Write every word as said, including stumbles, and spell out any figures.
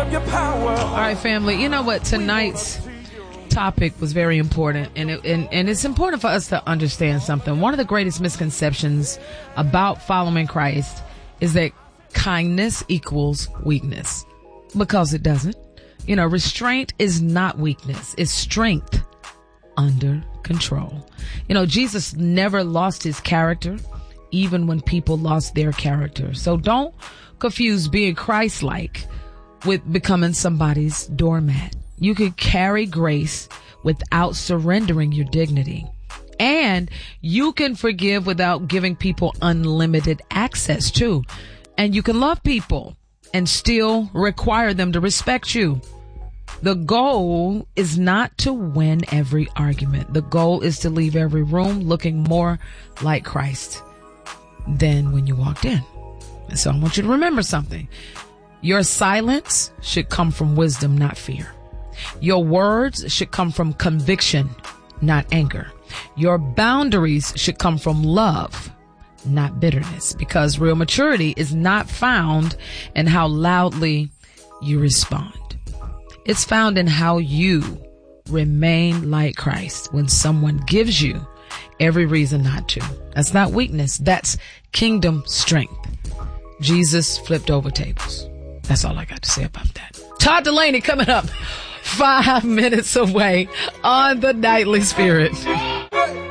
of your power. All right, family. You know what? Tonight's topic was very important, and, it, and and it's important for us to understand something. One of the greatest misconceptions about following Christ is that kindness equals weakness, because it doesn't. You know, restraint is not weakness. It's strength under control. You know, Jesus never lost his character, even when people lost their character. So don't confuse being Christ-like with becoming somebody's doormat. You could carry grace without surrendering your dignity. And you can forgive without giving people unlimited access too. And you can love people and still require them to respect you. The goal is not to win every argument. The goal is to leave every room looking more like Christ than when you walked in. And so I want you to remember something. Your silence should come from wisdom, not fear. Your words should come from conviction, not anger. Your boundaries should come from love, not bitterness, because real maturity is not found in how loudly you respond. It's found in how you remain like Christ when someone gives you every reason not to. That's not weakness. That's kingdom strength. Jesus flipped over tables. That's all I got to say about that. Todd Delaney coming up five minutes away on the Nightly Spirit.